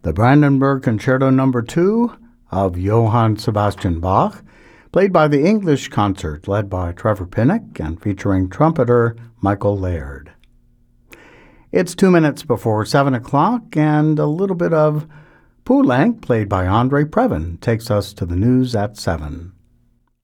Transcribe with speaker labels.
Speaker 1: the Brandenburg Concerto No. 2 of Johann Sebastian Bach, played by the English Concert led by Trevor Pinnock and featuring trumpeter Michael Laird. It's 2 minutes before 7 o'clock, and a little bit of Poulenc, played by Andre Previn, takes us to the news at 7.